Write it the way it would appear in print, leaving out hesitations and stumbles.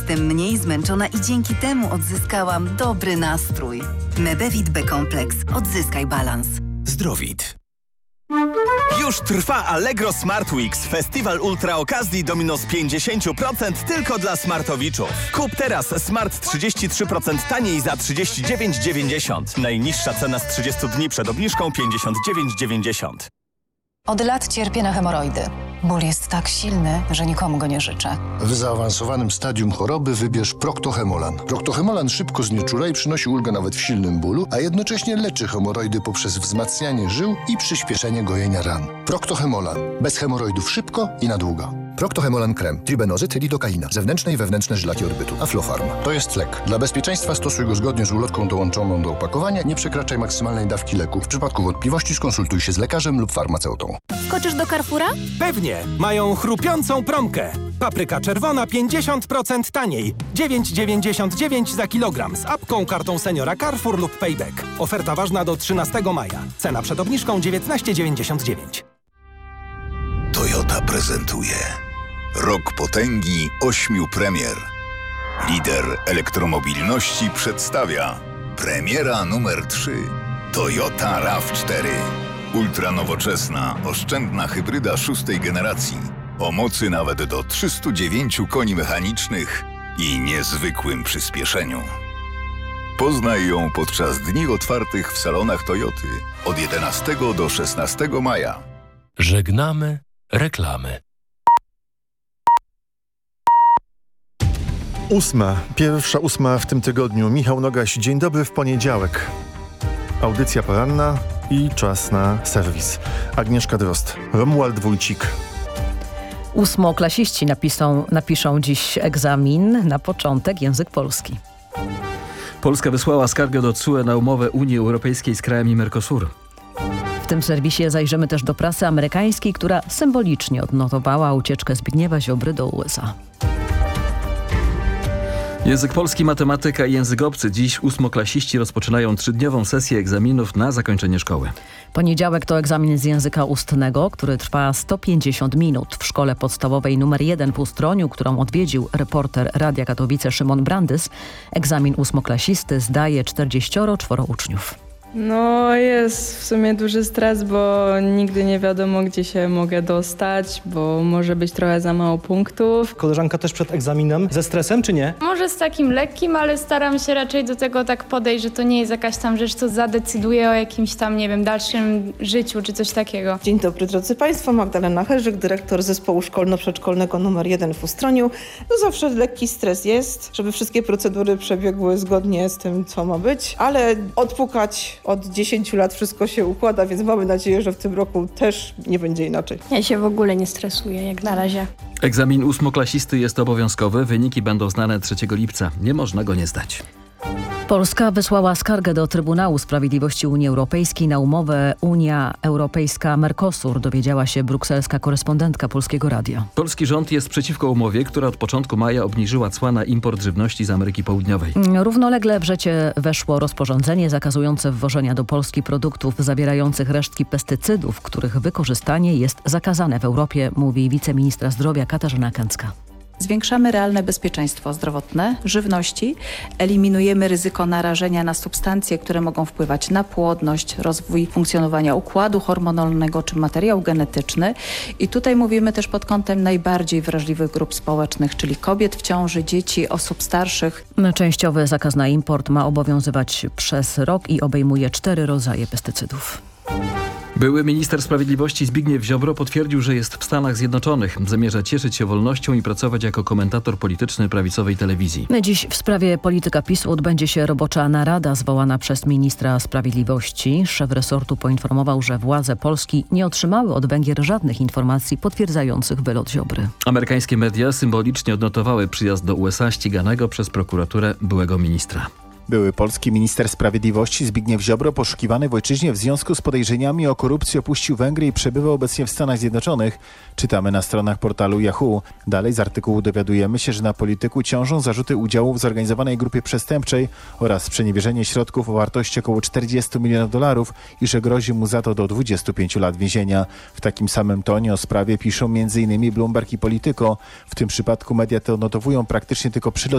Jestem mniej zmęczona i dzięki temu odzyskałam dobry nastrój. Medevit B-kompleks. Odzyskaj balans. Zdrowit. Już trwa Allegro Smart Weeks. Festiwal ultra okazji do minus 50% tylko dla smartowiczów. Kup teraz smart 33% taniej za 39,90. Najniższa cena z 30 dni przed obniżką 59,90. Od lat cierpię na hemoroidy. Ból jest tak silny, że nikomu go nie życzę. W zaawansowanym stadium choroby wybierz Proctohemolan. Proctohemolan szybko znieczula i przynosi ulgę nawet w silnym bólu, a jednocześnie leczy hemoroidy poprzez wzmacnianie żył i przyspieszenie gojenia ran. Proctohemolan. Bez hemoroidów szybko i na długo. Proctohemolan krem, tribenozyt, lidokaina, zewnętrzne i wewnętrzne żylaki odbytu, Aflofarm. To jest lek. Dla bezpieczeństwa stosuj go zgodnie z ulotką dołączoną do opakowania. Nie przekraczaj maksymalnej dawki leku. W przypadku wątpliwości skonsultuj się z lekarzem lub farmaceutą. Skoczysz do Carrefoura? Pewnie! Mają chrupiącą promkę. Papryka czerwona 50% taniej. 9,99 za kilogram z apką, kartą seniora Carrefour lub Payback. Oferta ważna do 13 maja. Cena przed obniżką 19,99. Toyota prezentuje Rok potęgi 8 premier. Lider elektromobilności przedstawia premiera numer 3 Toyota RAV4. Ultranowoczesna, oszczędna hybryda 6. generacji. O mocy nawet do 309 koni mechanicznych i niezwykłym przyspieszeniu. Poznaj ją podczas dni otwartych w salonach Toyoty od 11 do 16 maja. Żegnamy reklamy. 8. Pierwsza 8 w tym tygodniu. Michał Nogaś, dzień dobry w poniedziałek. Audycja poranna i czas na serwis. Agnieszka Drozd, Romuald Wójcik. Ósmoklasiści napiszą dziś egzamin na początek język polski. Polska wysłała skargę do TSUE na umowę Unii Europejskiej z krajami Mercosur. W tym serwisie zajrzymy też do prasy amerykańskiej, która symbolicznie odnotowała ucieczkę Zbigniewa Ziobry do USA. Język polski, matematyka i język obcy. Dziś ósmoklasiści rozpoczynają 3-dniową sesję egzaminów na zakończenie szkoły. Poniedziałek to egzamin z języka ustnego, który trwa 150 minut. W szkole podstawowej nr 1 w Ustroniu, którą odwiedził reporter Radia Katowice Szymon Brandys, egzamin ósmoklasisty zdaje 44 uczniów. No jest w sumie duży stres, bo nigdy nie wiadomo, gdzie się mogę dostać, bo może być trochę za mało punktów. Koleżanka też przed egzaminem ze stresem, czy nie? Może z takim lekkim, ale staram się raczej do tego tak podejść, że to nie jest jakaś tam rzecz, co zadecyduje o jakimś tam, nie wiem, dalszym życiu czy coś takiego. Dzień dobry drodzy Państwo, Magdalena Herzyk, dyrektor zespołu szkolno-przedszkolnego nr 1 w Ustroniu. No zawsze lekki stres jest, żeby wszystkie procedury przebiegły zgodnie z tym, co ma być, ale odpukać od 10 lat wszystko się układa, więc mamy nadzieję, że w tym roku też nie będzie inaczej. Ja się w ogóle nie stresuję, jak na razie. Egzamin ósmoklasisty jest obowiązkowy. Wyniki będą znane 3 lipca. Nie można go nie zdać. Polska wysłała skargę do Trybunału Sprawiedliwości Unii Europejskiej na umowę Unia Europejska-Mercosur, dowiedziała się brukselska korespondentka Polskiego Radia. Polski rząd jest przeciwko umowie, która od początku maja obniżyła cła na import żywności z Ameryki Południowej. Równolegle w życie weszło rozporządzenie zakazujące wwożenia do Polski produktów zawierających resztki pestycydów, których wykorzystanie jest zakazane w Europie, mówi wiceministra zdrowia Katarzyna Kęcka. Zwiększamy realne bezpieczeństwo zdrowotne żywności, eliminujemy ryzyko narażenia na substancje, które mogą wpływać na płodność, rozwój funkcjonowania układu hormonalnego czy materiał genetyczny. I tutaj mówimy też pod kątem najbardziej wrażliwych grup społecznych, czyli kobiet w ciąży, dzieci, osób starszych. Częściowy zakaz na import ma obowiązywać przez rok i obejmuje 4 rodzaje pestycydów. Były minister sprawiedliwości Zbigniew Ziobro potwierdził, że jest w Stanach Zjednoczonych. Zamierza cieszyć się wolnością i pracować jako komentator polityczny prawicowej telewizji. Dziś w sprawie polityka PiS-u odbędzie się robocza narada zwołana przez ministra sprawiedliwości. Szef resortu poinformował, że władze Polski nie otrzymały od Węgier żadnych informacji potwierdzających wylot Ziobry. Amerykańskie media symbolicznie odnotowały przyjazd do USA ściganego przez prokuraturę byłego ministra. Były polski minister sprawiedliwości Zbigniew Ziobro, poszukiwany w ojczyźnie w związku z podejrzeniami o korupcję, opuścił Węgry i przebywa obecnie w Stanach Zjednoczonych. Czytamy na stronach portalu Yahoo. Dalej z artykułu dowiadujemy się, że na polityku ciążą zarzuty udziału w zorganizowanej grupie przestępczej oraz sprzeniewierzenie środków o wartości około $40 milionów i że grozi mu za to do 25 lat więzienia. W takim samym tonie o sprawie piszą m.in. Bloomberg i Politico. W tym przypadku media te odnotowują praktycznie tylko przylot